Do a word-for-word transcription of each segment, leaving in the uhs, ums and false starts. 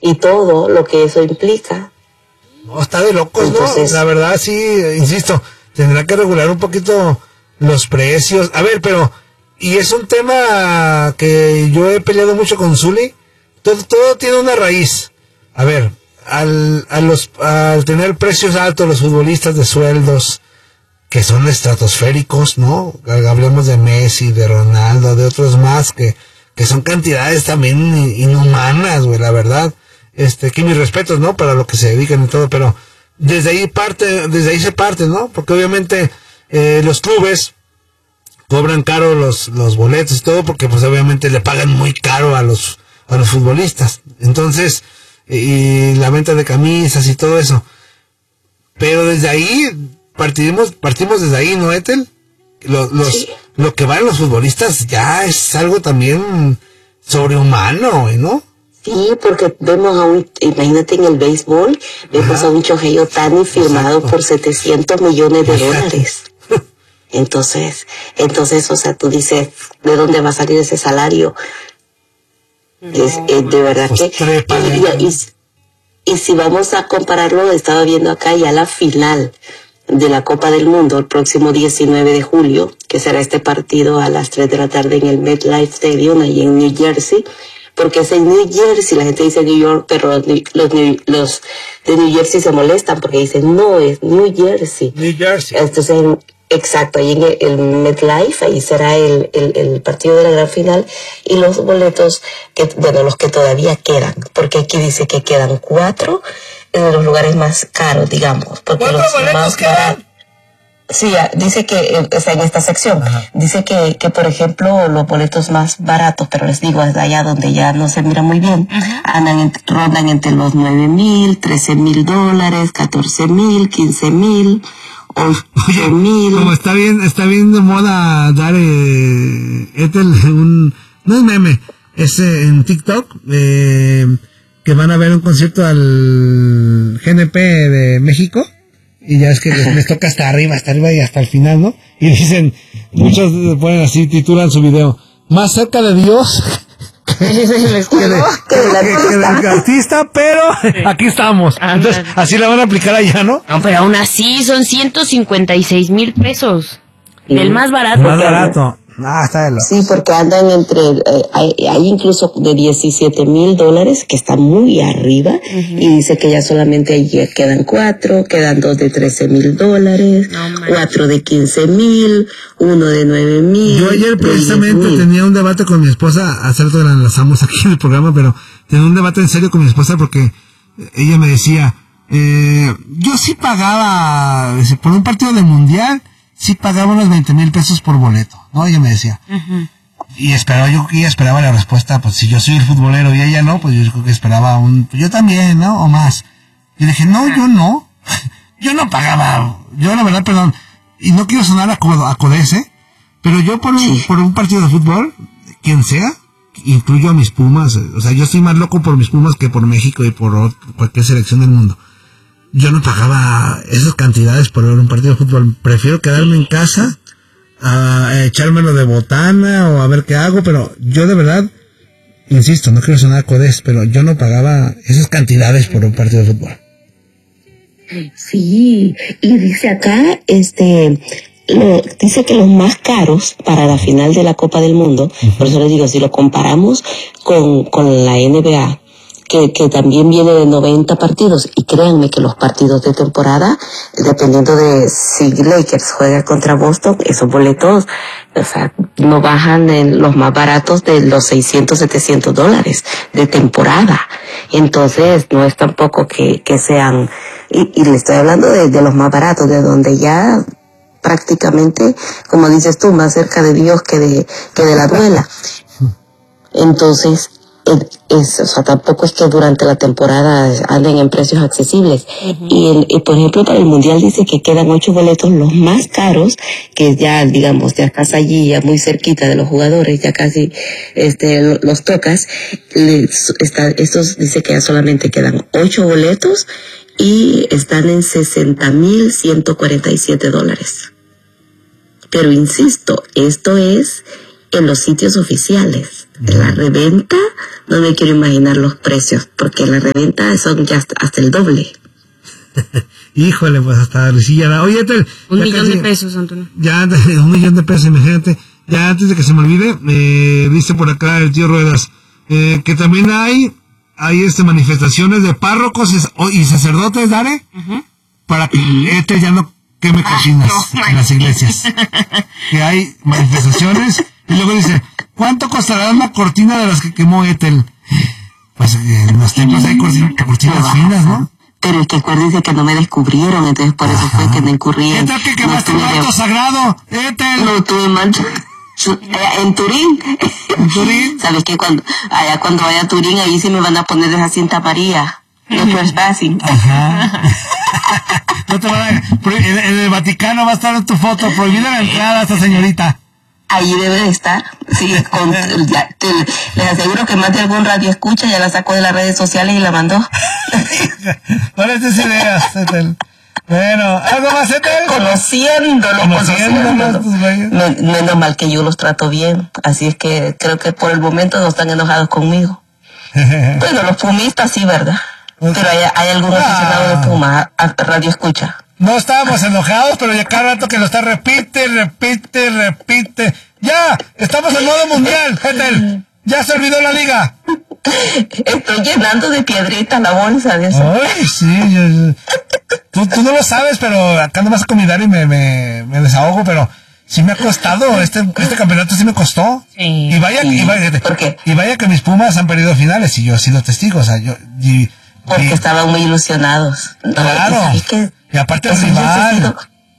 y todo lo que eso implica. No, está de locos, entonces, ¿no? La verdad, sí, insisto, tendrá que regular un poquito los precios. A ver, pero, y es un tema que yo he peleado mucho con Zuli, todo, todo tiene una raíz. A ver, al, a los, al tener precios altos los futbolistas de sueldos, que son estratosféricos, ¿no? Hablemos de Messi, de Ronaldo, de otros más, que, que son cantidades también inhumanas, güey, la verdad. Este, que mis respetos, ¿no? Para lo que se dedican y todo, pero desde ahí parte, desde ahí se parte, ¿no? Porque obviamente, eh, los clubes cobran caro los, los boletos y todo, porque pues obviamente le pagan muy caro a los, a los futbolistas. Entonces, y la venta de camisas y todo eso. Pero desde ahí, partimos, partimos desde ahí, ¿no, Ethel? Los, los, sí. Lo que van los futbolistas ya es algo también sobrehumano, ¿no? Sí, porque vemos a un, imagínate en el béisbol, vemos Ajá. a un Shohei Ohtani firmado Exacto. por setecientos millones de Exacto. dólares. Entonces, entonces, o sea, tú dices, ¿de dónde va a salir ese salario? No, es, es de verdad pues que... Y, y, y si vamos a compararlo, estaba viendo acá ya la final de la Copa del Mundo, el próximo diecinueve de julio, que será este partido a las tres de la tarde en el MetLife Stadium, ahí en New Jersey, porque es en New Jersey, la gente dice New York, pero los, los, los de New Jersey se molestan porque dicen, no, es New Jersey. New Jersey. Entonces, exacto, ahí en el, el MetLife, ahí será el, el, el partido de la gran final, y los boletos, que bueno, los que todavía quedan, porque aquí dice que quedan cuatro en los lugares más caros, digamos. Porque ¿Cuántos los boletos más quedan? baratos, sí, dice que, o sea, en esta sección, Ajá. dice que, que, por ejemplo, los boletos más baratos, pero les digo, hasta allá donde ya no se mira muy bien, Ajá. andan en, rondan entre los nueve mil, trece mil dólares, catorce mil, quince mil, ocho mil. Como está bien, está bien de moda dar, eh, Ethel, un, no es meme, es eh, en TikTok, eh, que van a ver un concierto al G N P de México. Y ya es que les, les toca hasta arriba, hasta arriba y hasta el final, ¿no? Y dicen, muchos ponen así, titulan su video, más cerca de Dios que, de, que, de, que del artista, pero aquí estamos. Entonces, así la van a aplicar allá, ¿no? No, pero aún así son ciento cincuenta y seis mil pesos. Del más barato. Más barato. Ah, está de lo. Sí, porque andan entre, eh, hay, hay incluso de diecisiete mil dólares, que está muy arriba, uh-huh. y dice que ya solamente ya quedan cuatro, quedan dos de trece mil dólares, no, cuatro de quince mil, uno de nueve mil. Yo ayer precisamente tenía un debate con mi esposa, hace rato la enlazamos aquí en el programa, pero tenía un debate en serio con mi esposa porque ella me decía, eh, yo sí pagaba, por un partido de mundial, sí pagaba unos veinte mil pesos por boleto, ¿no? Ella me decía. Uh-huh. Y esperaba, yo ella esperaba la respuesta, pues si yo soy el futbolero y ella no, pues yo creo que esperaba un, pues yo también, ¿no? O más. Y dije, no, yo no. Yo no pagaba, yo la verdad, perdón, y no quiero sonar a, a codese, pero yo por un, sí. por un partido de fútbol, quien sea, incluyo a mis Pumas, o sea, yo estoy más loco por mis Pumas que por México y por cualquier selección del mundo. Yo no pagaba esas cantidades por ver un partido de fútbol. Prefiero quedarme en casa a, a echármelo de botana o a ver qué hago, pero yo de verdad, insisto, no quiero sonar codés, pero yo no pagaba esas cantidades por un partido de fútbol. Sí, y dice acá, este, lo, dice que los más caros para la final de la Copa del Mundo, uh-huh. por eso les digo, si lo comparamos con, con la N B A, Que, que también viene de noventa partidos, y créanme que los partidos de temporada, dependiendo de si Lakers juega contra Boston, esos boletos, o sea, no bajan en los más baratos de los seiscientos, setecientos dólares de temporada. Entonces, no es tampoco que, que sean, y, y le estoy hablando de, de los más baratos, de donde ya prácticamente, como dices tú, más cerca de Dios que de, que de la duela. Entonces, Es, o sea, tampoco es que durante la temporada anden en precios accesibles. Uh-huh. Y, el, y por ejemplo, para el mundial dice que quedan ocho boletos, los más caros, que ya, digamos, ya estás allí, ya muy cerquita de los jugadores, ya casi este los tocas. Les, está, estos dice que ya solamente quedan ocho boletos y están en sesenta mil ciento cuarenta y siete dólares. Pero insisto, esto es en los sitios oficiales. En la reventa no me quiero imaginar los precios, porque en la reventa son ya hasta, hasta el doble. Híjole, pues hasta risilla. Oye, te, un millón casi, de pesos, Antonio. Ya, un millón de pesos, imagínate. Ya antes de que se me olvide, eh, dice por acá el tío Ruedas, eh, que también hay, hay este manifestaciones de párrocos y, y sacerdotes, Dare, uh-huh. para que este ya no queme cocinas ah, no, en las iglesias. Que hay manifestaciones, y luego dice, ¿cuánto costará una cortina de las que quemó Ethel? Pues eh, en los templos hay cortinas, cortinas finas, ¿no? Pero es que acuérdense que no me descubrieron, entonces por eso Ajá. fue que me incurrí en... ¿Qué tal que quemaste no un manto de... sagrado? Ethel. No tuve manto. En Turín. ¿En Turín? ¿Sabes qué? Cuando, allá cuando vaya a Turín, ahí sí me van a poner esa cinta amarilla. No trespassing. Ajá. No te van a... En, en el Vaticano va a estar tu foto. Prohibida la entrada a esta señorita. Ahí debe de estar. Sí, con, ya, te, les aseguro que más de algún radio escucha, ya la sacó de las redes sociales y la mandó. Pareces ideas, Ethel. Bueno, ¿algo más, Ethel? Conociéndolo, conociéndolo. No, menos mal que yo los trato bien. Así es que creo que por el momento no están enojados conmigo. Bueno, los pumistas sí, ¿verdad? Pero hay, hay algún aficionado ah. de Puma, radio escucha. No estábamos enojados, pero ya cada rato que lo está repite, repite, repite. ¡Ya! ¡Estamos en modo mundial, Ethel! ¡Ya se olvidó la liga! Estoy llenando de piedrita la bolsa de eso. Ay, sí. Yo, tú, tú no lo sabes, pero acá nomás a comidar y me, me, me desahogo, pero sí me ha costado. Este, este campeonato sí me costó. Sí. Y vaya, sí. y vaya, ¿Por qué? Y vaya que mis Pumas han perdido finales y yo he sido testigo, o sea, yo... Y, Porque y, estaban muy ilusionados. Claro. ¿Y, que, y aparte el rival... Sido,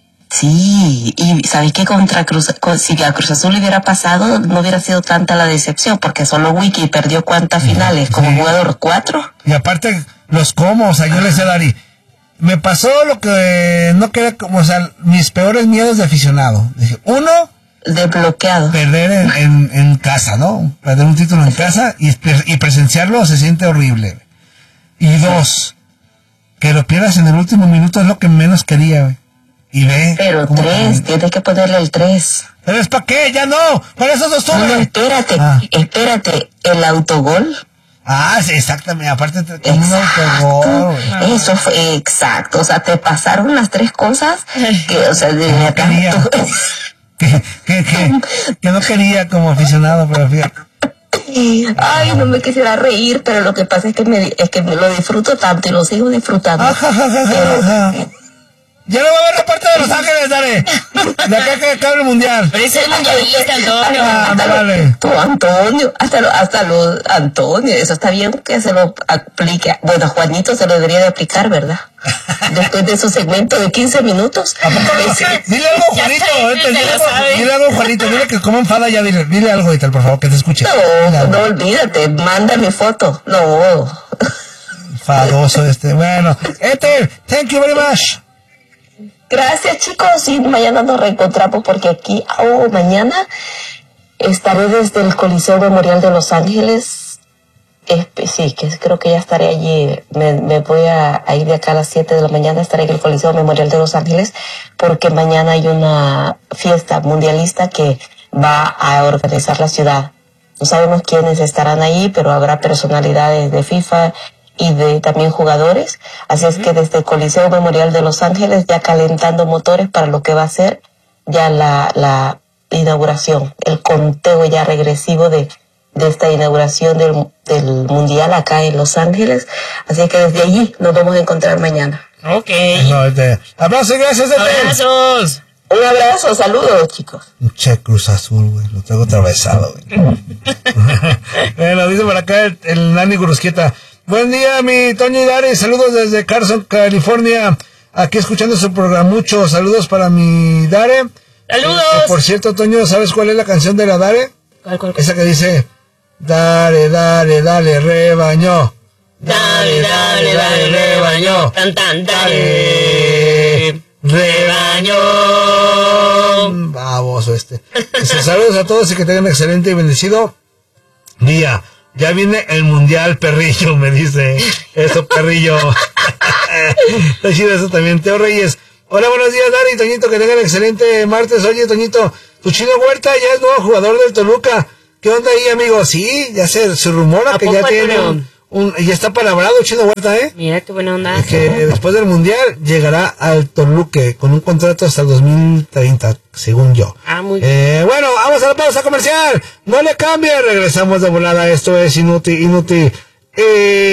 sí, y ¿sabes qué? Contra Cruz, con, si a Cruz Azul le hubiera pasado, no hubiera sido tanta la decepción, porque solo Wiki perdió cuántas finales, como sí. jugador cuatro. Y aparte, los como, o sea, yo le decía a Dari, me pasó lo que no quería, como, o sea, mis peores miedos de aficionado. Dije, uno... Desbloqueado. Perder en, en, en casa, ¿no? Perder un título en casa y, y presenciarlo se siente horrible. Y dos, que lo pierdas en el último minuto es lo que menos quería, güey. Y ve. Pero tres, que... tienes que ponerle el tres. ¿Pero es para qué? ¡Ya no! ¡Para eso sostuve! No, no, espérate, ah. espérate. El autogol. Ah, sí, exactamente. Aparte, te un autogol. Ah. Eso fue exacto. O sea, te pasaron las tres cosas que, o sea, de no quería. que, que, que, que no quería como aficionado, pero fíjate. Ay, no me quisiera reír, pero lo que pasa es que me, es que me lo disfruto tanto y lo sigo disfrutando. Ajá, ajá, ajá, pero... ajá. Ya no va a haber la parte de Los Ángeles, Dale. De acá que acabe el mundial. Pero ese es el mundialista, Antonio. Ah, hasta vale. Lo, tú, Antonio, hasta lo, hasta lo, Antonio, eso está bien que se lo aplique. Bueno, Juanito se lo debería de aplicar, ¿verdad? Después de su segmento de quince minutos. ¿A poco no? Dile algo, Juanito. Este, dile, algo, dile algo, Juanito. Dile que como enfada ya. Dile, dile algo, Ital, por favor, que te escuche. No, no olvídate. Manda mi foto. No. Fadoso este. Bueno, Ethel, thank you very much. Gracias, chicos. Y mañana nos reencontramos porque aquí, oh, mañana estaré desde el Coliseo Memorial de Los Ángeles. Eh, sí, que creo que ya estaré allí. Me, me voy a, a ir de acá a las siete de la mañana. Estaré en el Coliseo Memorial de Los Ángeles porque mañana hay una fiesta mundialista que va a organizar la ciudad. No sabemos quiénes estarán ahí, pero habrá personalidades de FIFA y de también jugadores, así es que desde el Coliseo Memorial de Los Ángeles ya calentando motores para lo que va a ser ya la, la inauguración, el conteo ya regresivo de, de esta inauguración del, del Mundial acá en Los Ángeles, así que desde allí nos vamos a encontrar mañana. Ok. No, este, abrazo y gracias. Abrazos. Un abrazo, saludos, chicos. Che, Cruz Azul, güey, lo tengo atravesado, güey. Bueno, dice por acá el, el Nani Gurusquieta. Buen día, mi Toño y Dare, saludos desde Carson, California, aquí escuchando su programa, muchos saludos para mi Dare. ¡Saludos! Eh, por cierto, Toño, ¿sabes cuál es la canción de la Dare? ¿Cuál, cuál, cuál? Esa que dice, Dare, dale, dale, rebaño. Dale, dale, dale, rebaño. Tan, tan, dale, rebaño. Baboso este. Dice, saludos a todos y que tengan un excelente y bendecido día. Ya viene el mundial, perrillo, me dice. Eso, perrillo. Está chido eso también. Teo Reyes. Hola, buenos días, Dari y Toñito, que tengan excelente martes. Oye, Toñito, tu Chino Huerta ya es nuevo jugador del Toluca. ¿Qué onda ahí, amigo? Sí, ya se, se rumora que ya tiene un, un, ya está palabrado Chino Huerta, ¿eh? Mira qué buena onda. Que después del Mundial llegará al Toluque con un contrato hasta el dos mil treinta, según yo. Ah, muy bien. Eh, bueno, vamos a la pausa comercial. No le cambie, regresamos de volada. Esto es Inútil, Inútil. Eh...